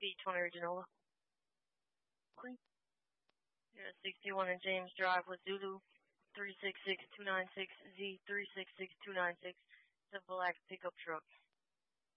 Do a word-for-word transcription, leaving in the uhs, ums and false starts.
B twenty Reginola. Yeah, sixty-one and James Drive with Zulu three six six two nine six Z three six six two nine six. It's a black pickup truck.